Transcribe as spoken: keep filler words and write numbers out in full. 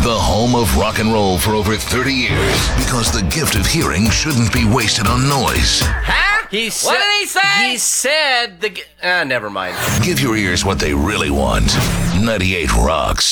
The home of rock and roll for over thirty years. Because the gift of hearing shouldn't be wasted on noise. Huh? He sa- What did he say? He said the... G- ah, never mind. Give your ears what they really want. ninety-eight Rocks.